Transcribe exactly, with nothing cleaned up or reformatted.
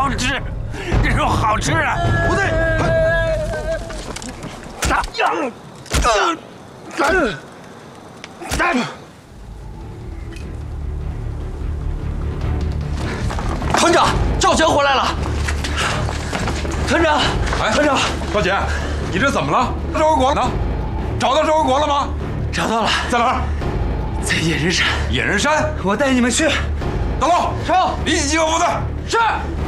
好吃，这肉好吃啊！ 不对， 打呀！打！打！团长，赵全回来了。团长， 哎， 团长， 高姐，你这怎么了？赵文国呢？找到赵文国了吗？ 找到了， 在哪儿？ 在野人山。 野人山， 我带你们去。 大龙， 成， 立即集合部队。 是。